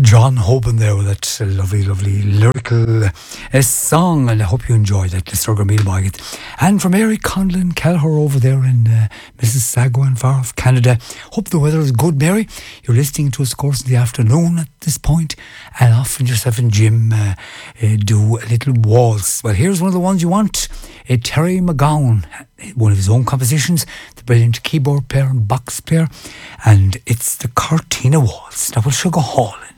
John Hoban there with that lovely, lovely lyrical song, and I hope you enjoyed that. And from Mary Conlon Kelleher over there in Mississauga and far off Canada. Hope the weather is good, Mary. You're listening to us, of course, in the afternoon at this point, and often yourself and Jim do a little waltz. Well, here's one of the ones you want. Terry McGowan, one of his own compositions, the brilliant keyboard player and box player, and it's the Cortina Waltz. Now we'll go hauling.